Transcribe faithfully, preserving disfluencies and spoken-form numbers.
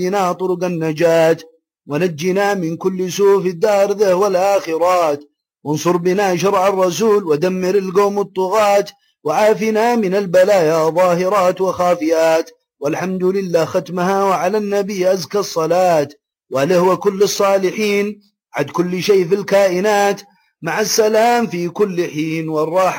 واهدنا طرق النجاة ونجنا من كل سوء في الدار ذه والآخرات وانصر بنا شرع الرسول ودمر القوم الطغاة وعافنا من البلايا ظاهرات وخافيات والحمد لله ختمها وعلى النبي أزكى الصلاة وله وكل الصالحين عد كل شيء في الكائنات مع السلام في كل حين والراحة